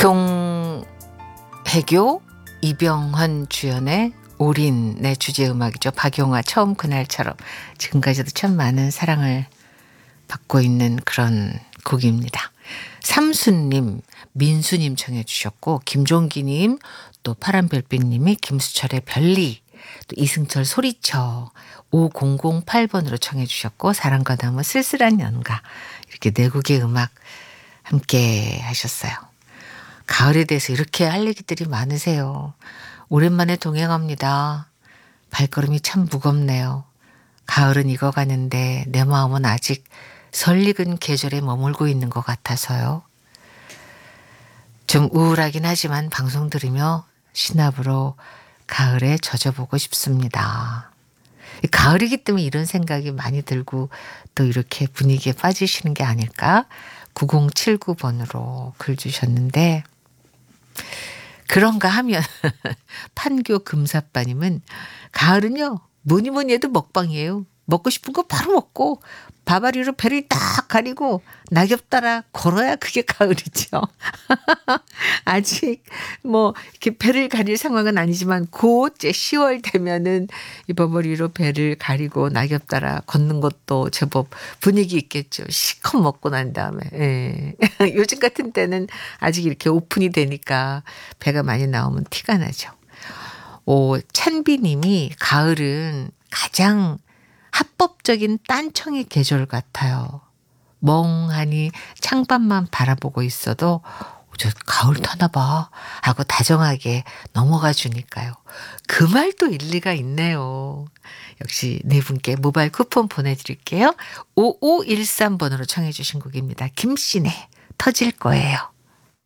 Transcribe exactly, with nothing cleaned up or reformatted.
송혜교, 이병헌 주연의 올인의 주제 음악이죠. 박용화 처음 그날처럼. 지금까지도 참 많은 사랑을 받고 있는 그런 곡입니다. 삼순님, 민수님 청해 주셨고, 김종기님, 또 파란별빛님이 김수철의 별리, 또 이승철 소리쳐, 오공공팔 번으로 청해 주셨고, 사랑과 나무 쓸쓸한 연가, 이렇게 네 곡의 음악 함께 하셨어요. 가을에 대해서 이렇게 할 얘기들이 많으세요. 오랜만에 동행합니다. 발걸음이 참 무겁네요. 가을은 익어가는데 내 마음은 아직 설익은 계절에 머물고 있는 것 같아서요. 좀 우울하긴 하지만 방송 들으며 신압으로 가을에 젖어보고 싶습니다. 가을이기 때문에 이런 생각이 많이 들고 또 이렇게 분위기에 빠지시는 게 아닐까? 구공칠구 번으로 글 주셨는데, 그런가 하면 판교 금사빠님은 가을은요 뭐니 뭐니 해도 먹방이에요. 먹고 싶은 거 바로 먹고 바바리로 배를 딱 가리고 낙엽 따라 걸어야 그게 가을이죠. 아직 뭐 이렇게 배를 가릴 상황은 아니지만 곧 이제 시월 되면은 이 버버리로 배를 가리고 낙엽 따라 걷는 것도 제법 분위기 있겠죠. 시컷 먹고 난 다음에. 예. 요즘 같은 때는 아직 이렇게 오픈이 되니까 배가 많이 나오면 티가 나죠. 오, 찬비님이 가을은 가장 합법적인 딴청의 계절 같아요. 멍하니 창밖만 바라보고 있어도 저 가을 타나 봐 하고 다정하게 넘어가 주니까요. 그 말도 일리가 있네요. 역시 네 분께 모바일 쿠폰 보내드릴게요. 오오일삼 번으로 청해 주신 곡입니다. 김씨네 터질 거예요.